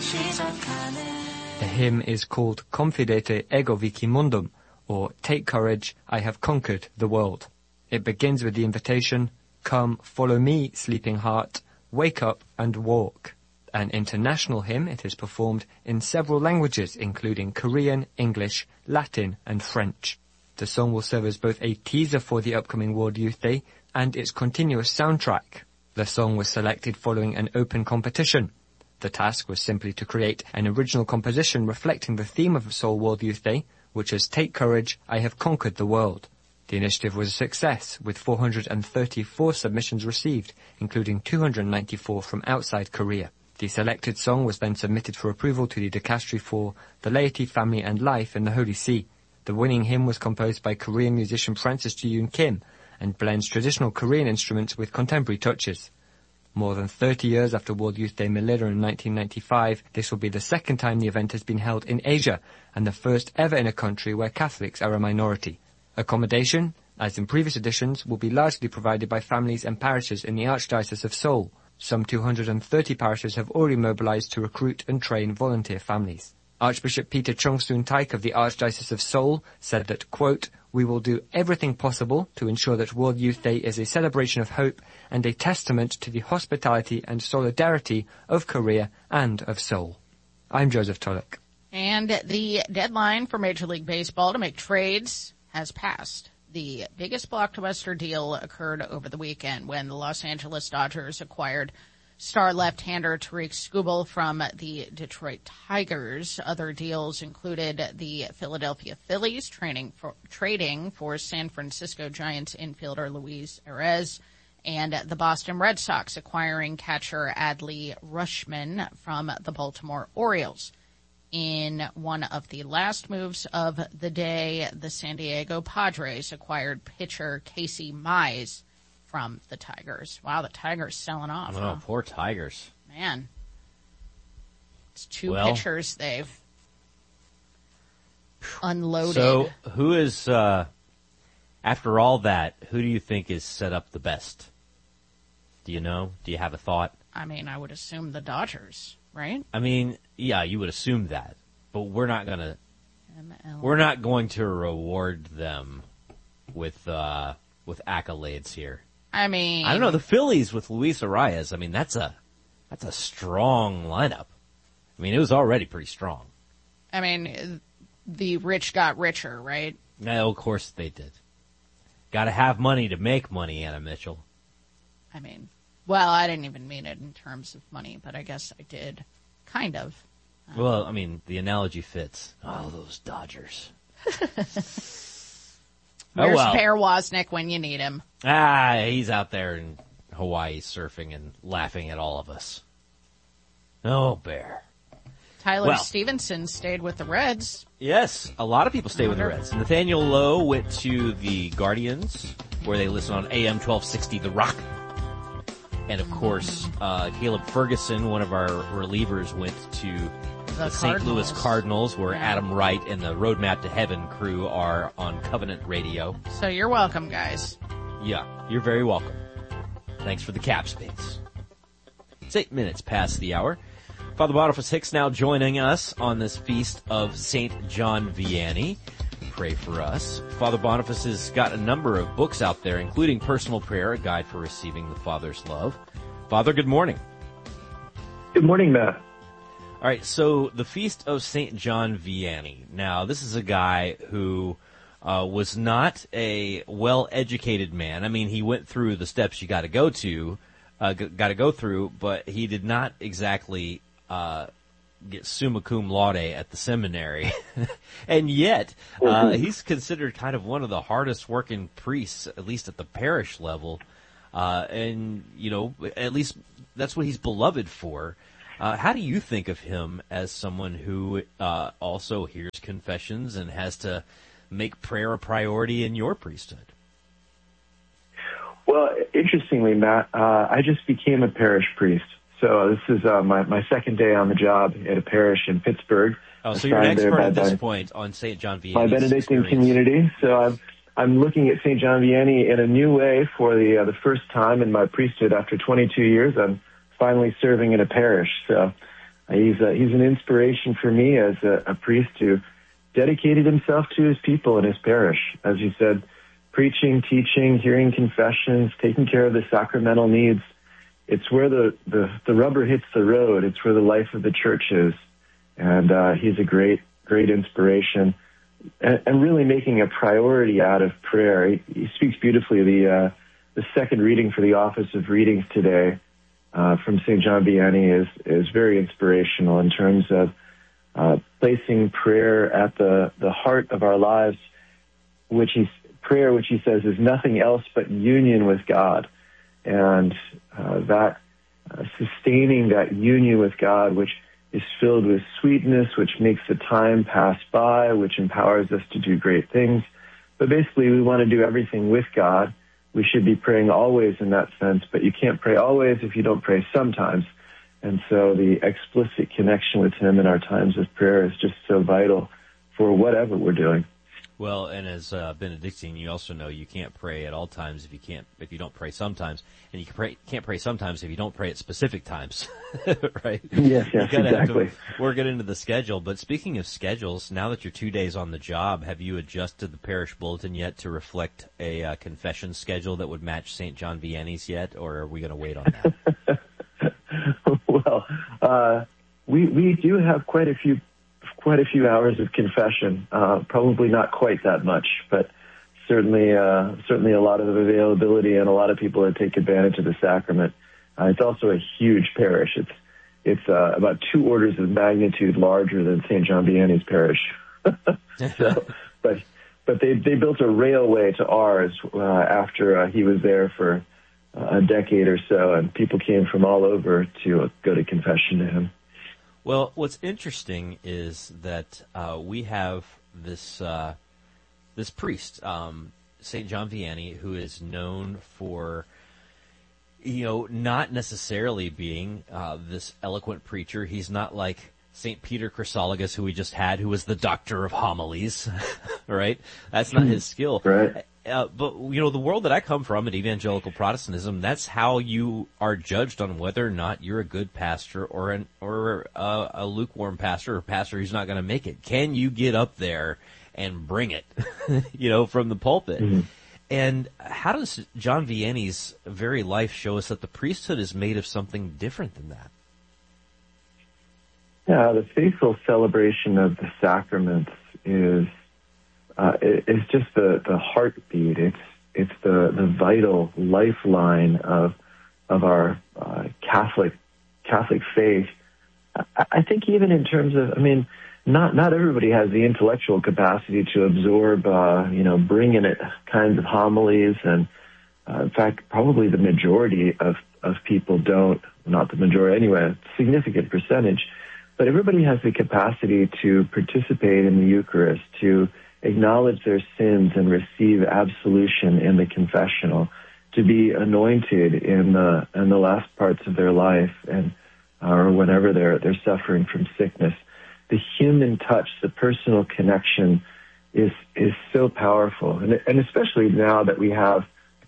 The hymn is called Confidete ego vici mundum, or Take Courage, I Have Conquered the World. It begins with the invitation, Come, follow me, sleeping heart, wake up and walk. An international hymn, it is performed in several languages, including Korean, English, Latin, and French. The song will serve as both a teaser for the upcoming World Youth Day and its continuous soundtrack. The song was selected following an open competition. The task was simply to create an original composition reflecting the theme of Seoul World Youth Day, which is Take Courage, I Have Conquered the World. The initiative was a success, with 434 submissions received, including 294 from outside Korea. The selected song was then submitted for approval to the Dicastery for the Laity, Family and Life in the Holy See. The winning hymn was composed by Korean musician Francis Ji-yoon Kim and blends traditional Korean instruments with contemporary touches. More than 30 years after World Youth Day Manila in 1995, this will be the second time the event has been held in Asia and the first ever in a country where Catholics are a minority. Accommodation, as in previous editions, will be largely provided by families and parishes in the Archdiocese of Seoul. Some 230 parishes have already mobilized to recruit and train volunteer families. Archbishop Peter Chung-soon-taik of the Archdiocese of Seoul said that, quote, we will do everything possible to ensure that World Youth Day is a celebration of hope and a testament to the hospitality and solidarity of Korea and of Seoul. I'm Joseph Tullock. And the deadline for Major League Baseball to make trades has passed. The biggest blockbuster deal occurred over the weekend when the Los Angeles Dodgers acquired star left-hander Tarik Skubal from the Detroit Tigers. Other deals included the Philadelphia Phillies trading for San Francisco Giants infielder Luis Arraez, and the Boston Red Sox acquiring catcher Adley Rutschman from the Baltimore Orioles. In one of the last moves of the day, the San Diego Padres acquired pitcher Casey Mize from the Tigers. Wow, the Tigers selling off. Oh, huh? Poor Tigers. Man. It's two pitchers they've unloaded. So who is, after all that, who do you think is set up the best? Do you know? Do you have a thought? I mean, I would assume the Dodgers, right? I mean, yeah, you would assume that, but we're not going to reward them with accolades here. I mean, I don't know, the Phillies with Luis Arraez, I mean, that's a strong lineup. I mean, it was already pretty strong. I mean, the rich got richer, right? No, of course they did. Got to have money to make money, Anna Mitchell. I mean, well, I didn't even mean it in terms of money, but I guess I did. Kind of. Well, I mean, the analogy fits. Oh, those Dodgers. Where's Bear Wozniak when you need him? He's out there in Hawaii surfing and laughing at all of us. Oh, Bear. Tyler Stevenson stayed with the Reds. Yes, a lot of people stay with the Reds. Nathaniel Lowe went to the Guardians, where they listen on AM 1260 The Rock. And, of course, Caleb Ferguson, one of our relievers, went to the St. Louis Cardinals, where Adam Wright and the Roadmap to Heaven crew are on Covenant Radio. So you're welcome, guys. Yeah, you're very welcome. Thanks for the cap space. It's 8 minutes past the hour. Father Boniface Hicks now joining us on this feast of St. John Vianney. Pray for us. Father Boniface has got a number of books out there, including Personal Prayer, a guide for receiving the Father's love. Father, good morning. Good morning, Matt. All right, so the Feast of St. John Vianney. Now, this is a guy who was not a well-educated man. I mean, he went through the steps you got to go through, but he did not exactly get summa cum laude at the seminary. And yet, he's considered kind of one of the hardest working priests, at least at the parish level. And, you know, at least that's what he's beloved for. How do you think of him as someone who also hears confessions and has to make prayer a priority in your priesthood? Well, interestingly, Matt, I just became a parish priest. So this is my second day on the job at a parish in Pittsburgh. Oh, so you're an expert at this point on St. John Vianney's my Benedictine community. So I'm looking at St. John Vianney in a new way for the first time in my priesthood after 22 years. I'm finally serving in a parish. So He's an inspiration for me as a priest who dedicated himself to his people and his parish. As you said, preaching, teaching, hearing confessions, taking care of the sacramental needs. It's where the rubber hits the road. It's where the life of the church is. And he's a great inspiration. And really making a priority out of prayer. He speaks beautifully. The second reading for the Office of Readings today from St. John Vianney is very inspirational in terms of placing prayer at the heart of our lives, which he says is nothing else but union with God. And sustaining that union with God, which is filled with sweetness, which makes the time pass by, which empowers us to do great things. But basically, we want to do everything with God. We should be praying always in that sense, but you can't pray always if you don't pray sometimes. And so the explicit connection with Him in our times of prayer is just so vital for whatever we're doing. Well, and as Benedictine, you also know you can't pray at all times if you don't pray sometimes, and you can't pray sometimes if you don't pray at specific times, right? Yes, exactly. Have to work it into the schedule. But speaking of schedules, now that you're 2 days on the job, have you adjusted the parish bulletin yet to reflect a confession schedule that would match St. John Vianney's yet, or are we going to wait on that? Well, we do have quite a few hours of confession. Probably not quite that much, but certainly a lot of availability and a lot of people that take advantage of the sacrament. It's also a huge parish. It's about 2 orders of magnitude larger than St. John Vianney's parish. But they built a railway to ours after he was there for a decade or so, and people came from all over to go to confession to him. Well, what's interesting is that we have this priest, St. John Vianney, who is known for, not necessarily being this eloquent preacher. He's not like St. Peter Chrysologus, who we just had, who was the doctor of homilies, right? That's not his skill. Right. But, the world that I come from, at evangelical Protestantism, that's how you are judged on whether or not you're a good pastor or a lukewarm pastor or a pastor who's not going to make it. Can you get up there and bring it, from the pulpit? Mm-hmm. And how does John Vianney's very life show us that the priesthood is made of something different than that? Yeah, the faithful celebration of the sacraments is just the heartbeat. It's the vital lifeline of our Catholic faith. I think even in terms of, not everybody has the intellectual capacity to absorb, bringing it kinds of homilies, and in fact, probably the majority of people don't. Not the majority anyway, a significant percentage. But everybody has the capacity to participate in the Eucharist, to acknowledge their sins and receive absolution in the confessional, to be anointed in the last parts of their life, and or whenever they're suffering from sickness. The human touch, the personal connection, is so powerful, and especially now that we have,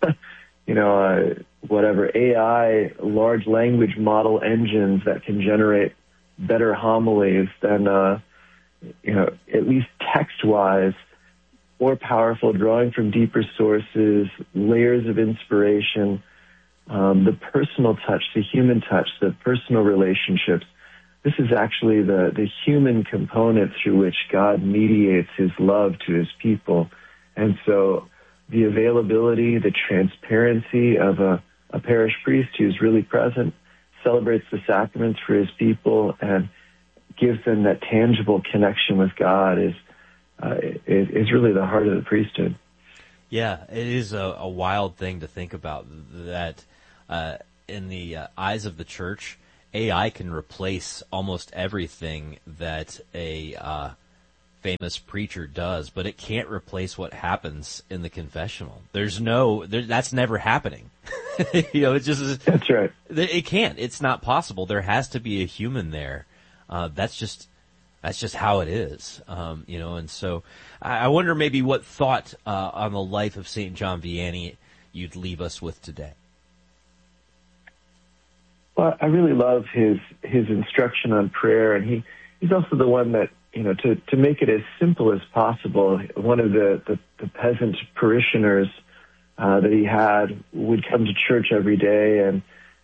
AI large language model engines that can generate better homilies than at least text-wise, more powerful, drawing from deeper sources, layers of inspiration, the personal touch, the human touch, the personal relationships. This is actually the human component through which God mediates His love to His people. And so the availability, the transparency of a parish priest who's really present, celebrates the sacraments for his people, and gives them that tangible connection with God is really the heart of the priesthood. Yeah, it is a wild thing to think about that in the eyes of the Church, AI can replace almost everything that a famous preacher does, but it can't replace what happens in the confessional. That's never happening. It just that's right. It can't. It's not possible. There has to be a human there. That's just how it is. And so I wonder maybe what thought on the life of St. John Vianney you'd leave us with today. Well, I really love his instruction on prayer, and he's also the one that, to make it as simple as possible. One of the peasant parishioners that he had would come to church every day, and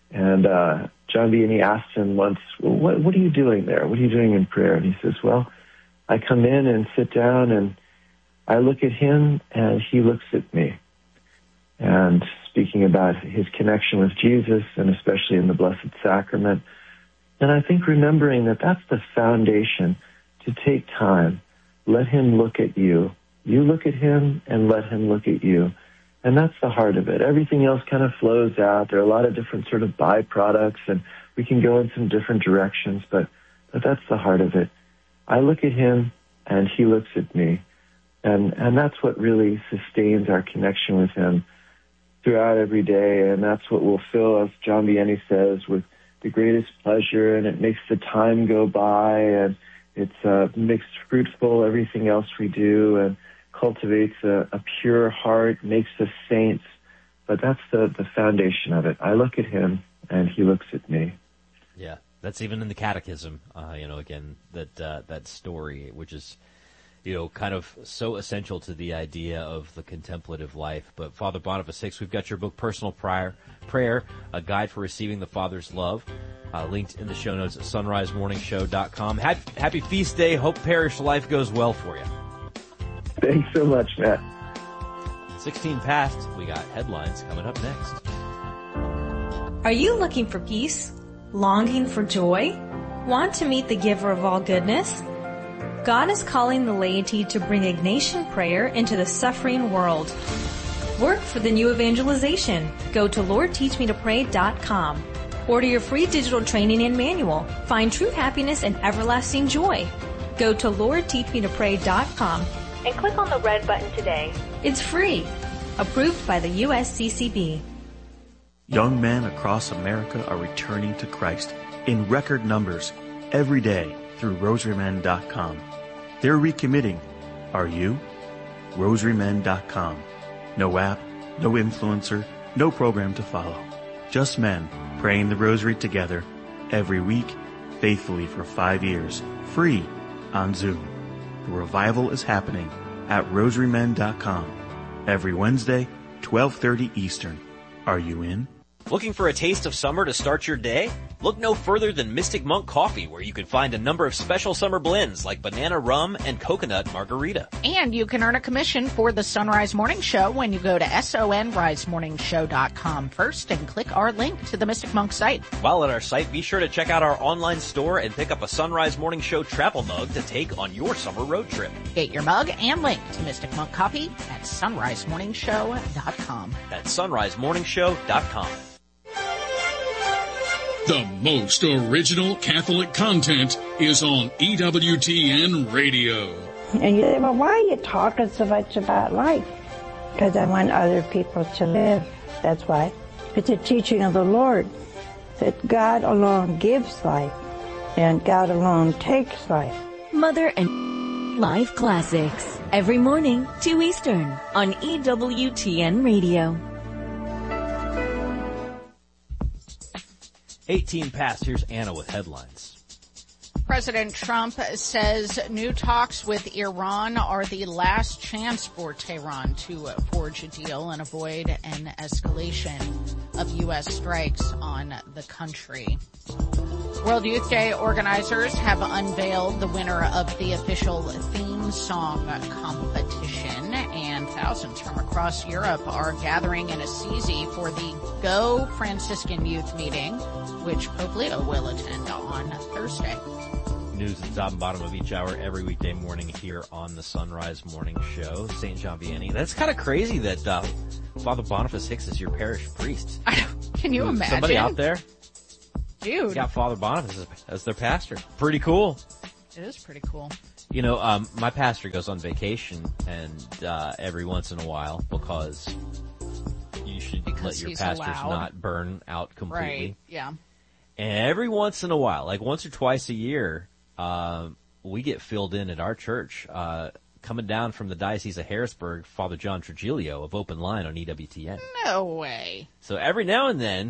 John Vianney asked him once, well, what are you doing there? What are you doing in prayer? And he says, well, I come in and sit down, and I look at him, and he looks at me. And speaking about his connection with Jesus, and especially in the Blessed Sacrament, and I think remembering that that's the foundation, to take time, let him look at you. You look at him, and let him look at you. And that's the heart of it. Everything else kind of flows out. There are a lot of different sort of byproducts, and we can go in some different directions, but that's the heart of it. I look at him, and he looks at me. And that's what really sustains our connection with him throughout every day, and that's what will fill, as John Vianney says, with the greatest pleasure, and it makes the time go by, and it makes fruitful everything else we do, and cultivates a pure heart, makes us saints. But that's the foundation of it. I look at him, and he looks at me. Yeah, that's even in the Catechism. Again, that story, which is, kind of so essential to the idea of the contemplative life. But Father Boniface Hicks, we've got your book, Personal Prayer, A Guide for Receiving the Father's Love, linked in the show notes at sunrisemorningshow.com. Happy Feast Day. Hope parish life goes well for you. Thanks so much, Matt. 16 past. We got headlines coming up next. Are you looking for peace? Longing for joy? Want to meet the giver of all goodness? God is calling the laity to bring Ignatian prayer into the suffering world. Work for the new evangelization. Go to LordTeachMeToPray.com. Order your free digital training and manual. Find true happiness and everlasting joy. Go to LordTeachMeToPray.com and click on the red button today. It's free. Approved by the USCCB. Young men across America are returning to Christ in record numbers every day through RosaryMen.com. They're recommitting. Are you? RosaryMen.com. No app, no influencer, no program to follow. Just men praying the rosary together every week, faithfully for 5 years, free on Zoom. The revival is happening at RosaryMen.com every Wednesday, 12:30 Eastern. Are you in? Looking for a taste of summer to start your day? Look no further than Mystic Monk Coffee, where you can find a number of special summer blends like banana rum and coconut margarita. And you can earn a commission for the Sunrise Morning Show when you go to sonrisemorningshow.com first and click our link to the Mystic Monk site. While at our site, be sure to check out our online store and pick up a Sunrise Morning Show travel mug to take on your summer road trip. Get your mug and link to Mystic Monk Coffee at sonrisemorningshow.com. That's sonrisemorningshow.com. The most original Catholic content is on EWTN Radio. And you say, well, why are you talking so much about life? Because I want other people to live. That's why. It's a teaching of the Lord that God alone gives life and God alone takes life. Mother and Life Classics. Every morning, 2 Eastern on EWTN Radio. 18 past. Here's Anna with headlines. President Trump says new talks with Iran are the last chance for Tehran to forge a deal and avoid an escalation of U.S. strikes on the country. World Youth Day organizers have unveiled the winner of the official theme song competition, and thousands from across Europe are gathering in Assisi for the Go Franciscan Youth Meeting, which Pope Leo will attend on Thursday. News at the top and bottom of each hour every weekday morning here on the Sunrise Morning Show. St. John Vianney. That's kind of crazy that Father Boniface Hicks is your parish priest. Can you imagine? Somebody out there? Dude. Got Father Boniface as their pastor. Pretty cool. It is pretty cool. You know, my pastor goes on vacation and every once in a while, because you should let your pastors not burn out completely. Right, yeah. And every once in a while, like once or twice a year, we get filled in at our church. Coming down from the Diocese of Harrisburg, Father John Trujillo of Open Line on EWTN. No way. So every now and then,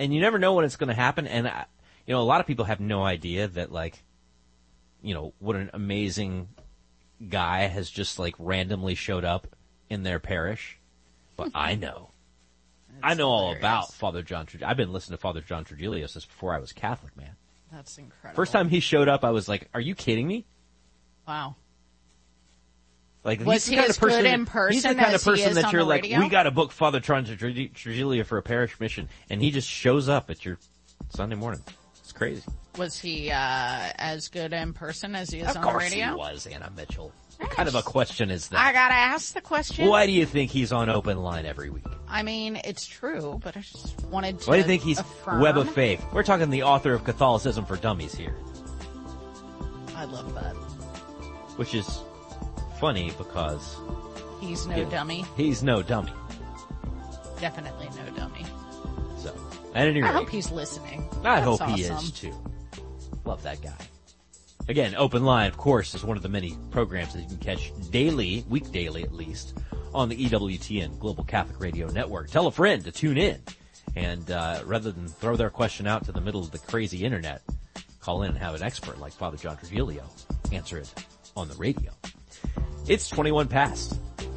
And you never know when it's going to happen. And, a lot of people have no idea that, like, what an amazing guy has just, like, randomly showed up in their parish. But I know. I know all about Father John Trujillo. I've been listening to Father John Trujillo since before I was Catholic, man. That's incredible. First time he showed up, I was like, are you kidding me? Wow. Like, was he as good in person? He's the kind of person that you're like, radio? we got to book Father John Trujillo for a parish mission, and he just shows up at your Sunday morning. It's crazy. Was he as good in person as he is on the radio? Of course he was, Anna Mitchell. What kind of a question is that? I gotta ask the question. Why do you think he's on Open Line every week? I mean, it's true, but I just wanted to Why do you think he's affirm. Web of Faith? We're talking the author of Catholicism for Dummies here. I love that. Which is funny because... He's no dummy. He's no dummy. Definitely no dummy. So, at any rate, I hope he's listening. I That's hope awesome. he is too. Love that guy. Again, Open Line, of course, is one of the many programs that you can catch daily, weekdaily at least, on the EWTN Global Catholic Radio Network. Tell a friend to tune in. And rather than throw their question out to the middle of the crazy internet, call in and have an expert like Father John Trujillo answer it on the radio. It's 21 past.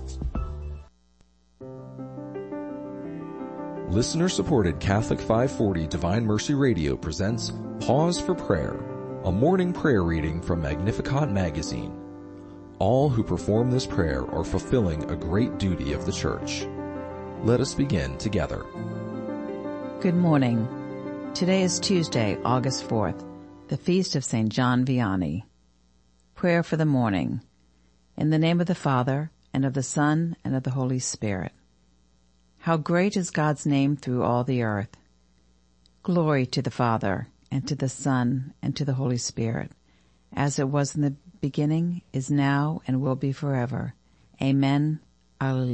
Listener-supported Catholic 540 Divine Mercy Radio presents Pause for Prayer, a morning prayer reading from Magnificat magazine. All who perform this prayer are fulfilling a great duty of the Church. Let us begin together. Good morning. Today is Tuesday, August 4th, the feast of St. John Vianney. Prayer for the morning. In the name of the Father, and of the Son, and of the Holy Spirit. How great is God's name through all the earth. Glory to the Father, and to the Son, and to the Holy Spirit, as it was in the beginning, is now, and will be forever. Amen. Alleluia.